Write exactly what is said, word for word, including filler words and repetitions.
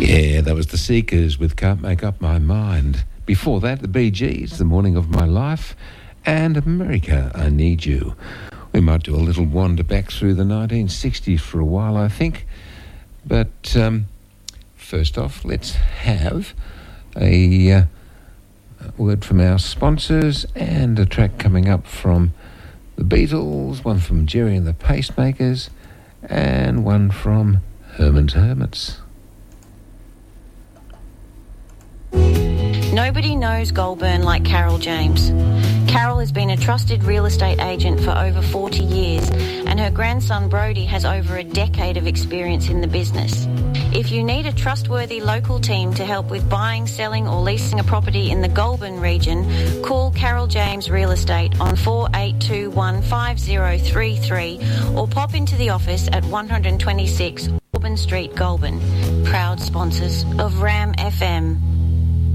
Yeah, that was the Seekers with Can't Make Up My Mind. Before that, the Bee Gees, The Morning of My Life, and America, I Need You. We might do a little wander back through the nineteen sixties for a while, I think. But um, first off, let's have a uh, word from our sponsors and a track coming up from the Beatles, one from Jerry and the Pacemakers, and one from Herman's Hermits. Nobody knows Goulburn like Carol James. Carol has been a trusted real estate agent for over forty years, and her grandson Brody has over a decade of experience in the business. If you need a trustworthy local team to help with buying, selling or leasing a property in the Goulburn region, call Carol James Real Estate on four eight two one, five zero three three or pop into the office at one twenty-six Auburn Street, Goulburn. Proud sponsors of Ram F M.